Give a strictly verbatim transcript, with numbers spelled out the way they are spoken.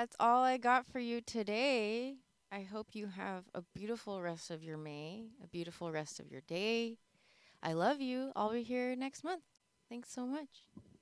that's all I got for you today. I hope you have a beautiful rest of your May, a beautiful rest of your day. I love you. I'll be here next month. Thanks so much.